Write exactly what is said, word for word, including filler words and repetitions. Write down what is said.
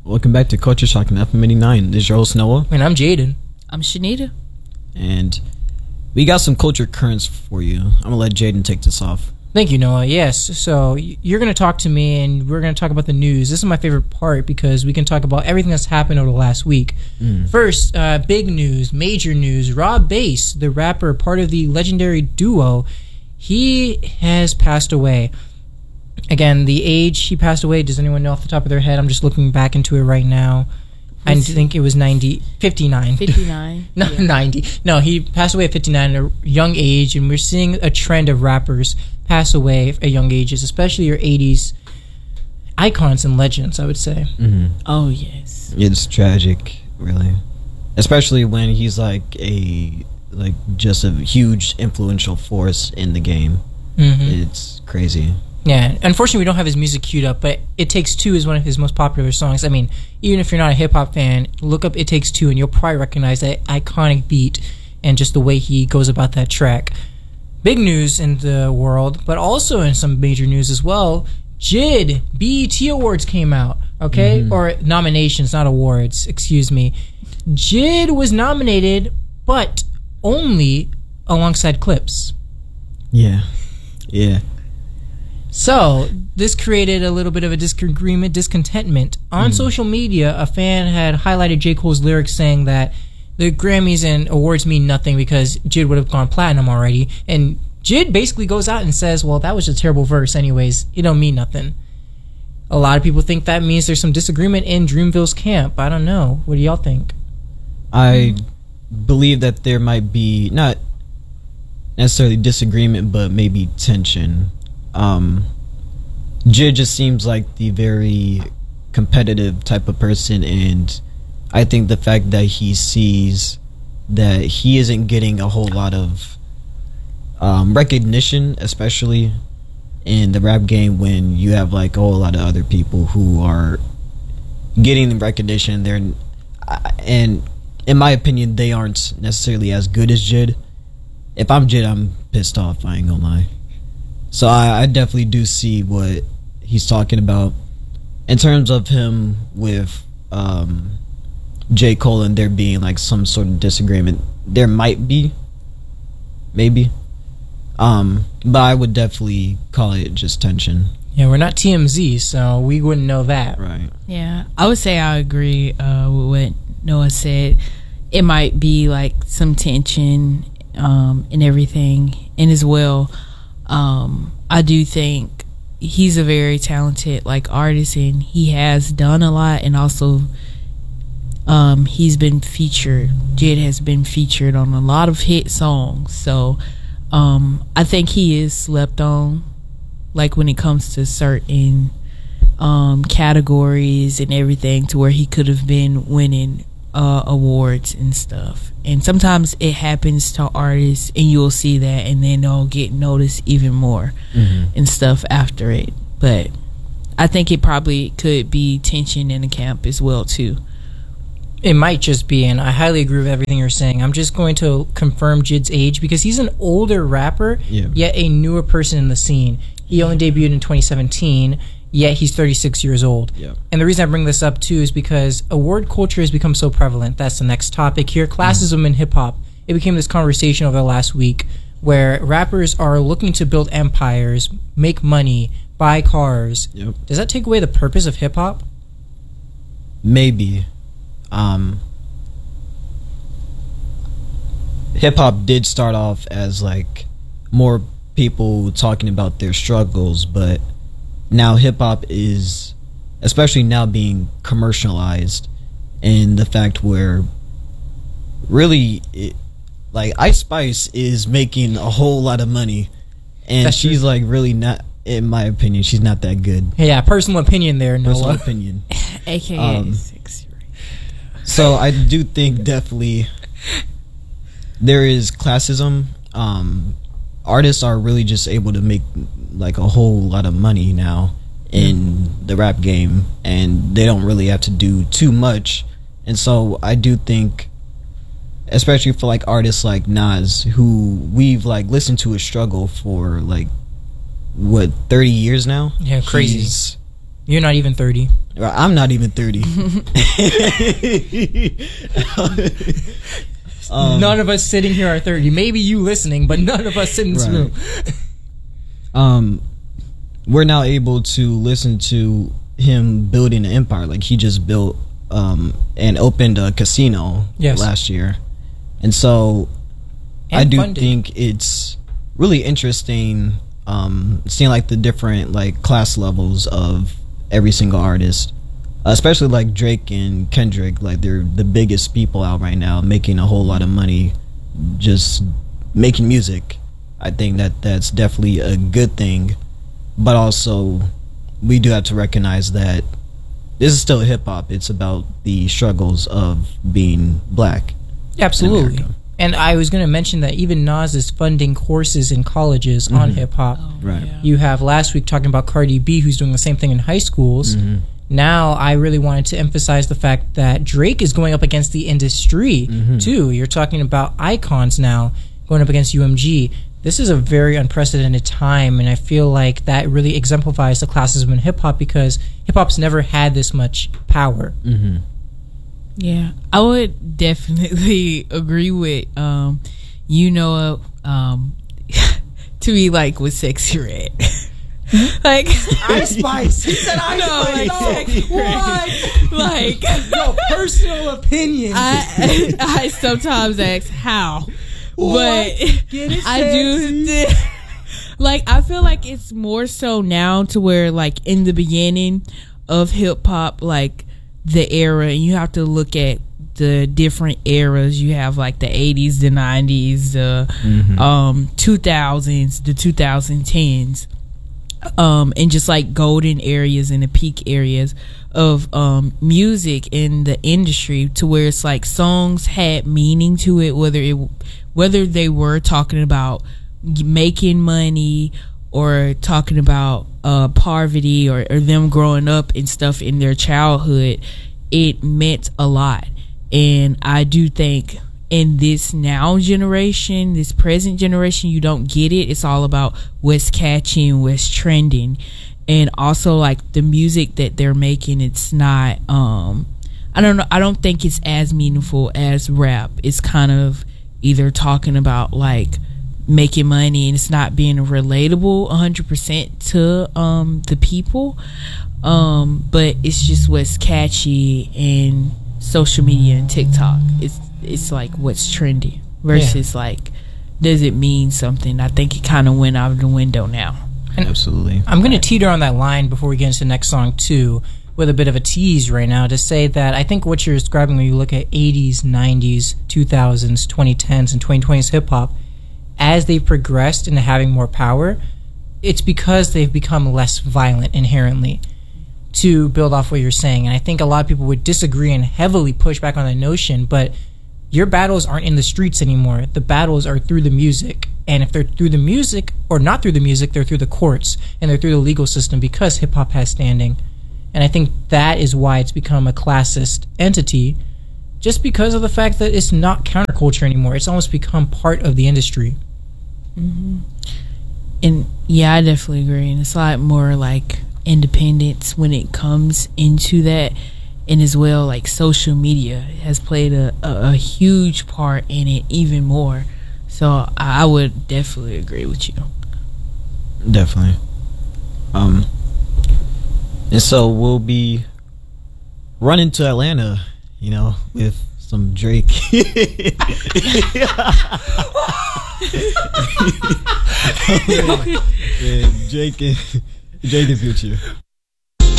Welcome back to Culture Shock and F M eighty-nine. This is your host, Noah. And I'm Jaden. I'm Shanita. And we got some culture currents for you. I'm going to let Jaden take this off. Thank you, Noah. Yes, so you're going to talk to me and we're going to talk about the news. This is my favorite part because we can talk about everything that's happened over the last week. Mm. First, uh, big news, major news. Rob Base, the rapper, part of the legendary duo, he has passed away. Again, the age he passed away, does anyone know off the top of their head? I'm just looking back into it right now. I think it was ninety, fifty-nine. fifty-nine. No, yeah. ninety. No, he passed away at fifty-nine at a young age, and we're seeing a trend of rappers pass away at young ages, especially your eighties icons and legends, I would say. Mm-hmm. Oh, yes. It's tragic, really. Especially when he's like a, like, just a huge influential force in the game. Mm-hmm. It's crazy. Yeah, unfortunately we don't have his music queued up, but It Takes Two is one of his most popular songs. I mean, even if you're not a hip-hop fan, look up It Takes Two and you'll probably recognize that iconic beat and just the way he goes about that track. Big news in the world, but also in some major news as well. J I D B E T Awards came out, okay? Mm-hmm. Or nominations, not awards, excuse me. J I D was nominated, but only alongside Clips. Yeah, yeah. So, this created a little bit of a disagreement, discontentment. On mm. social media, a fan had highlighted J. Cole's lyrics saying that the Grammys and awards mean nothing because J I D would have gone platinum already. And J I D basically goes out and says, well, that was a terrible verse anyways. It don't mean nothing. A lot of people think that means there's some disagreement in Dreamville's camp. I don't know. What do y'all think? I mm. believe that there might be, not necessarily disagreement, but maybe tension. Um, J I D just seems like the very competitive type of person, and I think the fact that he sees that he isn't getting a whole lot of um, recognition, especially in the rap game, when you have like a whole lot of other people who are getting the recognition. They're, and in my opinion, they aren't necessarily as good as J I D. If I'm J I D, I'm pissed off. I ain't gonna lie. So I, I definitely do see what he's talking about in terms of him with um, J. Cole and there being like some sort of disagreement. There might be, maybe, um, but I would definitely call it just tension. Yeah, we're not T M Z, so we wouldn't know that. Right. Yeah, I would say I agree uh, with what Noah said. It might be like some tension um, and everything, and as well. Um, I do think he's a very talented like artist, and he has done a lot, and also um, he's been featured. J I D has been featured on a lot of hit songs, so um, I think he is slept on, like when it comes to certain um, categories and everything, to where he could have been winning uh, awards and stuff. And sometimes it happens to artists, and you'll see that, and then they'll get noticed even more mm-hmm. and stuff after it. But I think it probably could be tension in the camp as well, too. It might just be, and I highly agree with everything you're saying. I'm just going to confirm J I D's age because he's an older rapper, yeah. yet a newer person in the scene. He only debuted in twenty seventeen. Yet he's thirty-six years old. Yep. And the reason I bring this up too is because award culture has become so prevalent. That's the next topic here. Classism mm. in hip-hop. It became this conversation over the last week where rappers are looking to build empires, make money, buy cars. Yep. Does that take away the purpose of hip-hop? Maybe. Um, hip-hop did start off as like more people talking about their struggles, but now hip-hop is, especially now, being commercialized, and the fact where really it, like Ice Spice is making a whole lot of money, and That's she's true. like really not, in my opinion, she's not that good. Yeah, personal opinion there, Noah. Personal opinion. A K A um, six. So I do think definitely there is classism. Um, artists are really just able to make like a whole lot of money now in the rap game, and they don't really have to do too much. And so I do think, especially for like artists like Nas, who we've like listened to his struggle for like what thirty years now. Yeah, crazy. He's, You're not even thirty. I'm not even thirty. um, none of us sitting here are thirty. Maybe you listening, but none of us sitting in this right. room. um, we're now able to listen to him building an empire. Like he just built um, and opened a casino yes. last year, and so and I do funded. think it's really interesting um, seeing like the different like class levels of every single artist, especially like Drake and Kendrick. Like they're the biggest people out right now, making a whole lot of money just making music. I think that that's definitely a good thing, but also we do have to recognize that this is still hip hop. It's about the struggles of being black. Absolutely. And I was going to mention that even Nas is funding courses in colleges mm-hmm. on hip hop. Oh, right. Yeah. You have last week talking about Cardi B, who's doing the same thing in high schools. Mm-hmm. Now, I really wanted to emphasize the fact that Drake is going up against the industry mm-hmm. too. You're talking about icons now going up against U M G. This is a very unprecedented time, and I feel like that really exemplifies the classism in hip hop because hip hop's never had this much power. Mm-hmm. Yeah, I would definitely agree with um, you know, um, to be like with Sexy Red. Like Ice Spice. He said Ice no, Spice. Like, no, what? Like no personal opinion. I I sometimes ask how, what? But Get it I do. Like I feel like it's more so now to where like in the beginning of hip hop, like. The era, and you have to look at the different eras. You have like the eighties, the nineties, the mm-hmm. um, two thousands, the twenty tens, um, and just like golden areas and the peak areas of um, music in the industry, to where it's like songs had meaning to it, whether it whether they were talking about making money or talking about uh, poverty or, or them growing up and stuff in their childhood. It meant a lot. And I do think in this now generation, this present generation, you don't get it. It's all about what's catching, what's trending. And also like the music that they're making, it's not, um, I don't know, I don't think it's as meaningful as rap. It's kind of either talking about like making money, and it's not being relatable one hundred percent to um the people, um but it's just what's catchy and social media and TikTok. It's it's like what's trendy versus yeah. like does it mean something. I think it kind of went out of the window now. And absolutely. I'm going to teeter on that line before we get into the next song too, with a bit of a tease right now, to say that I think what you're describing when you look at eighties, nineties, two thousands, twenty tens, and twenty twenties hip hop, as they've progressed into having more power, it's because they've become less violent inherently, to build off what you're saying. And I think a lot of people would disagree and heavily push back on that notion, but your battles aren't in the streets anymore. The battles are through the music. And if they're through the music or not through the music, they're through the courts and they're through the legal system, because hip-hop has standing. And I think that is why it's become a classist entity, just because of the fact that it's not counterculture anymore. It's almost become part of the industry. Mm-hmm. And yeah, I definitely agree. And it's a lot more like independence when it comes into that. And as well, like social media has played a, a, a huge part in it even more. So I would definitely agree with you. Definitely. Um, and so we'll be running to Atlanta, you know, with some Drake. yeah, Drake and Drake and Future.